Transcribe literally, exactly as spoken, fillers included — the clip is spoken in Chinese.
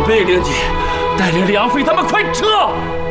我命令你，带领梁飞他们快撤！